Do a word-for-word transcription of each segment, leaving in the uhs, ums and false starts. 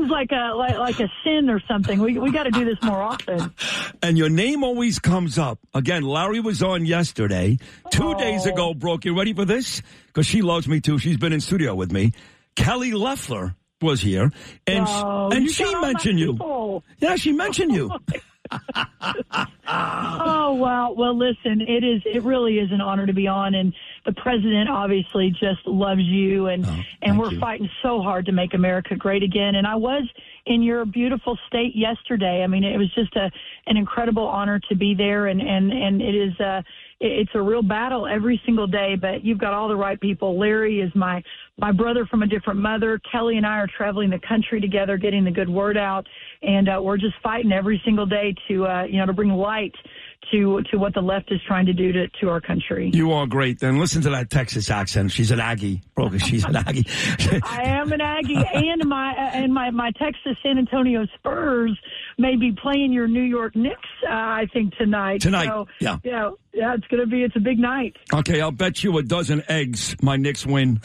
seems like a like, like a sin or something. We we got to do this more often. And your name always comes up. Again, Larry was on yesterday. Two oh. days ago, Brooke, you ready for this? Because she loves me, too. She's been in studio with me. Kelly Loeffler was here, and oh, and you she mentioned you. Yeah, she mentioned you. Oh, wow. Well, listen, it is. It really is an honor to be on, and the president obviously just loves you, and oh, and we're you. fighting so hard to make America great again. And I was in your beautiful state yesterday. I mean, it was just a an incredible honor to be there, and and and it is uh it's a real battle every single day. But you've got all the right people. Larry is my my brother from a different mother. Kelly and I are traveling the country together, getting the good word out, and uh, we're just fighting every single day to uh, you know to bring light to to what the left is trying to do to, to our country. You are great. Then listen to that Texas accent. She's an Aggie, Brooke. She's an Aggie. I am an Aggie, and my and my, my Texas San Antonio Spurs may be playing your New York Knicks. Uh, I think tonight. Tonight, so, yeah, yeah, yeah. It's gonna be. It's a big night. Okay, I'll bet you a dozen eggs my Knicks win.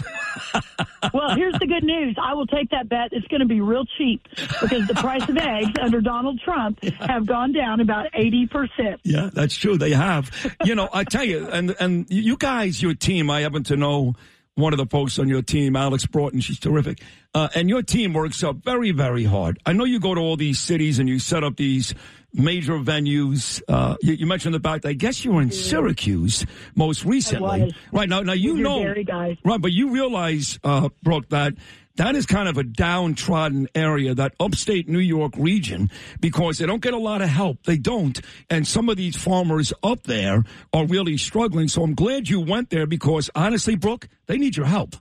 Well, here's the good news. I will take that bet. It's going to be real cheap because the price of eggs under Donald Trump have gone down about eighty percent. Yeah, that's true. They have. You know, I tell you, and and you guys, your team, I happen to know one of the folks on your team, Alex Broughton. She's terrific. Uh, and your team works up very, very hard. I know you go to all these cities and you set up these major venues. Uh, you, you mentioned the fact, I guess you were in Syracuse most recently. Right now, now you know, right, but you realize, uh, Brooke, that that is kind of a downtrodden area, that upstate New York region, because they don't get a lot of help. They don't. And some of these farmers up there are really struggling. So I'm glad you went there because, honestly, Brooke, they need your help.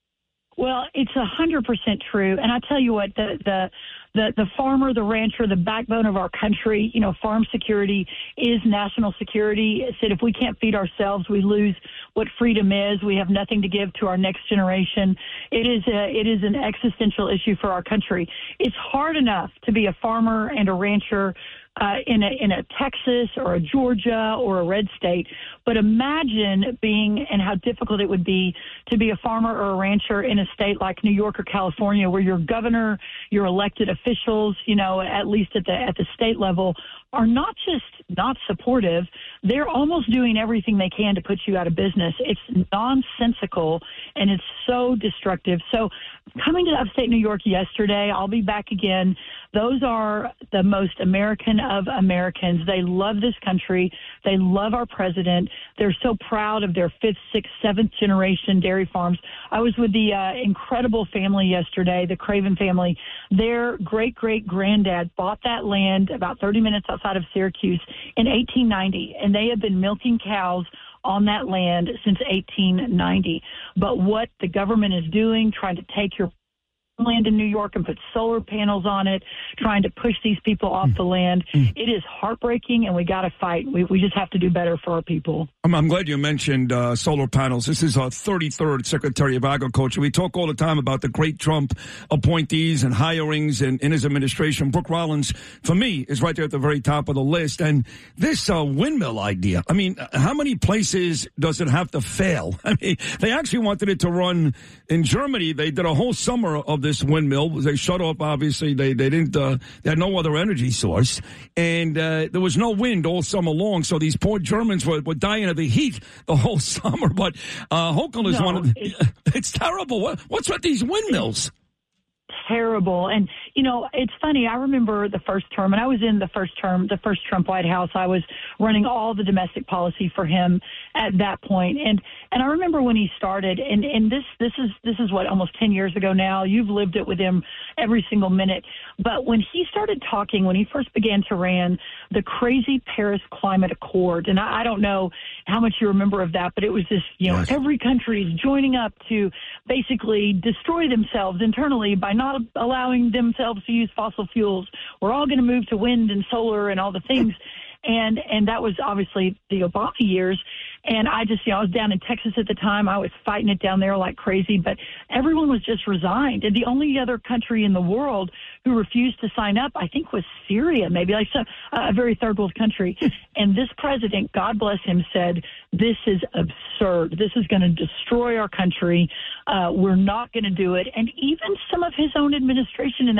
Well, it's one hundred percent true. And I tell you what, the, the the the farmer, the rancher, the backbone of our country, you know, farm security is national security. It said if we can't feed ourselves, we lose what freedom is. We have nothing to give to our next generation. It is a, it is an existential issue for our country. It's hard enough to be a farmer and a rancher Uh, in a in a Texas or a Georgia or a red state, but imagine being and how difficult it would be to be a farmer or a rancher in a state like New York or California, where your governor, your elected officials, you know, at least at the at the state level, are not just not supportive, they're almost doing everything they can to put you out of business. It's nonsensical and it's so destructive. So coming to upstate New York yesterday, I'll be back again. Those are the most American of Americans. They love this country. They love our president. They're so proud of their fifth, sixth, seventh generation dairy farms. I was with the uh, incredible family yesterday, the Craven family. Their great-great-granddad bought that land about thirty minutes outside of Syracuse in eighteen ninety, and they have been milking cows on that land since eighteen ninety. But what the government is doing, trying to take your land in New York and put solar panels on it, trying to push these people off the land. It is heartbreaking, and we got to fight. We, we just have to do better for our people. I'm, I'm glad you mentioned uh, solar panels. This is our thirty-third Secretary of Agriculture. We talk all the time about the great Trump appointees and hirings in, in his administration. Brooke Rollins, for me, is right there at the very top of the list. And this uh, windmill idea, I mean, how many places does it have to fail? I mean, they actually wanted it to run in Germany. They did a whole summer of this windmill. They shut off, obviously. They they didn't, uh, they had no other energy source. And uh, there was no wind all summer long. So these poor Germans were, were dying of the heat the whole summer. But uh, Hochul is no, one of the, it's, it's terrible. What, what's with these windmills? Terrible. And, you know, it's funny. I remember the first term, and I was in the first term, the first Trump White House. I was running all the domestic policy for him at that point. And, and I remember when he started, and, and this, this is, this is what, almost ten years ago now. You've lived it with him every single minute. But when he started talking, when he first began to ran the crazy Paris Climate Accord, and I, I don't know how much you remember of that, but it was this, you know, yes. every country is joining up to basically destroy themselves internally by not allowing themselves to use fossil fuels. We're all going to move to wind and solar and all the things. And and that was obviously the Obama years. And I just, you know, I was down in Texas at the time. I was fighting it down there like crazy, but everyone was just resigned. And the only other country in the world who refused to sign up, I think, was Syria, maybe like some, a very third world country. And this president, God bless him, said, this is absurd. This is going to destroy our country. Uh, we're not going to do it. And even some of his own administration in